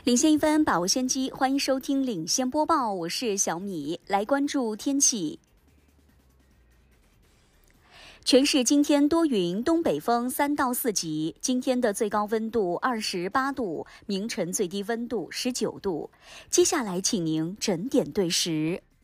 领先一分，把握先机，欢迎收听领先播报，我是小米。来关注天气。全市今天多云，东北风3到4级。今天的最高温度28度，明晨最低温度19度。接下来，请您整点对时。